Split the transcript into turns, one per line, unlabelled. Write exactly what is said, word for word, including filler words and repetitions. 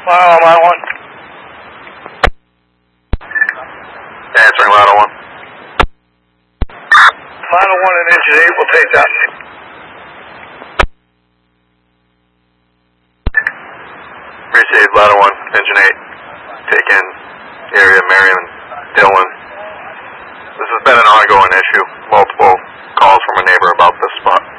Mile, mile one.
Answering Ladder one.
Mile one and engine eight will take that.
Received Ladder one, engine eight. Take in area Marion Dillon. This has been an ongoing issue. Multiple calls from a neighbor about this spot.